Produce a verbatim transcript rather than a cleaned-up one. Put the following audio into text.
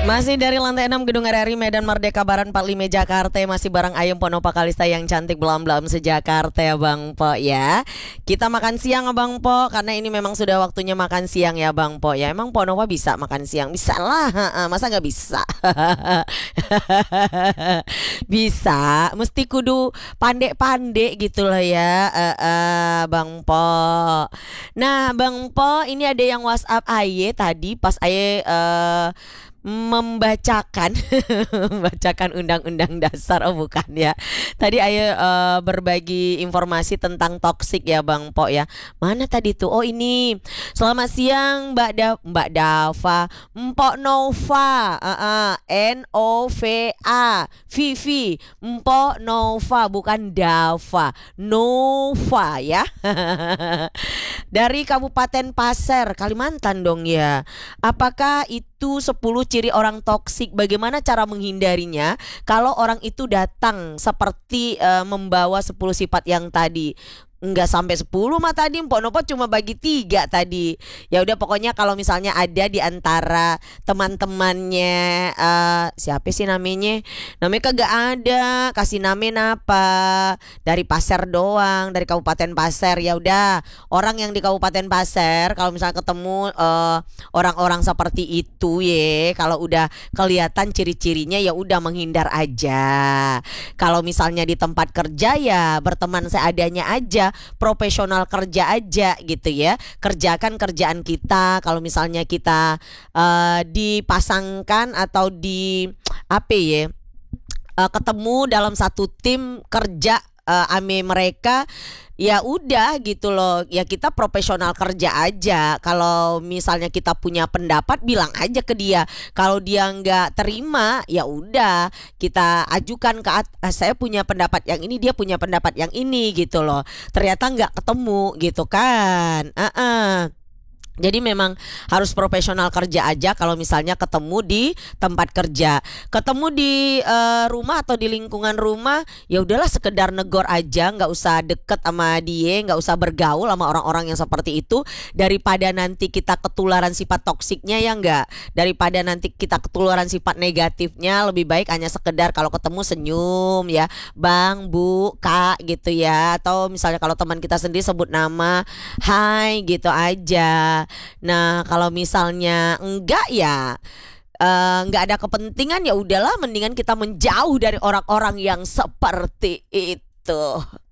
Masih dari lantai enam Gedung R R I Medan Merdeka Barat empat puluh lima Jakarta. Masih bareng Ayem Ponopa Kalista yang cantik belam-belam sejakarta ya Bang Po ya. Kita makan siang Bang Po, karena ini memang sudah waktunya makan siang ya Bang Po ya. Emang Ponopa bisa makan siang? Bisa lah, masa gak bisa? Bisa, mesti kudu pandai-pandai gitu loh ya, uh, uh, Bang Po. Nah Bang Po, ini ada yang WhatsApp Aye tadi pas Aye uh, membacakan membacakan undang-undang dasar. Oh bukan ya, tadi ayo uh, berbagi informasi tentang toksik ya Bang Po ya. Mana tadi tuh? Oh ini, selamat siang Mbak da Mbak Dava, Mpok Nova, uh -uh. N O V A, Vivi, Mpok Nova, bukan Dava, Nova ya. Dari Kabupaten Pasir, Kalimantan dong ya. Apakah itu sepuluh ciri orang toksik? Bagaimana cara menghindarinya kalau orang itu datang seperti uh, membawa sepuluh sifat yang tadi? Enggak sampai sepuluh mah tadi, Mpok Nopo cuma bagi tiga tadi. Ya udah pokoknya kalau misalnya ada di antara teman-temannya uh, siapa sih namanya? Namanya kagak ada, kasih namain apa? Dari Pasir doang, dari Kabupaten Pasir. Ya udah, orang yang di Kabupaten Pasir kalau misalnya ketemu uh, orang-orang seperti itu ya, kalau udah kelihatan ciri-cirinya ya udah menghindar aja. Kalau misalnya di tempat kerja ya berteman seadanya aja, profesional kerja aja gitu ya. Kerjakan kerjaan kita. Kalau misalnya kita uh, dipasangkan atau di apa ya, uh, ketemu dalam satu tim kerja uh, ame mereka, ya udah gitu loh. Ya kita profesional kerja aja. Kalau misalnya kita punya pendapat, bilang aja ke dia. Kalau dia nggak terima, ya udah kita ajukan ke at- saya punya pendapat yang ini, dia punya pendapat yang ini gitu loh. Ternyata nggak ketemu gitu kan. Uh-uh. Jadi memang harus profesional kerja aja kalau misalnya ketemu di tempat kerja. Ketemu di uh, rumah atau di lingkungan rumah, ya udahlah sekedar negor aja, nggak usah deket sama dia, nggak usah bergaul sama orang-orang yang seperti itu, daripada nanti kita ketularan sifat toksiknya ya enggak. Daripada nanti kita ketularan sifat negatifnya, lebih baik hanya sekedar kalau ketemu senyum ya, Bang, Bu, Kak gitu ya. Atau misalnya kalau teman kita sendiri sebut nama, hai gitu aja. Nah kalau misalnya enggak ya uh, enggak ada kepentingan, ya udahlah mendingan kita menjauh dari orang-orang yang seperti itu.